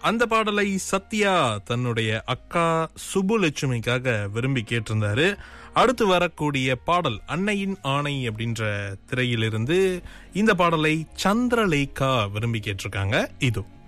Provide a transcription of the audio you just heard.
அந்த பாடலை சத்யா தன்னுடைய அக்கா சுப்புலட்சுமிக்காக விரும்பி கேட்டிருந்தாரு. அடுத்து வரக்கூடிய பாடல் அன்னையின் ஆணை அப்படின்ற திரையிலிருந்து இந்த பாடலை சந்திரலேகா விரும்பி கேட்டிருக்காங்க. இது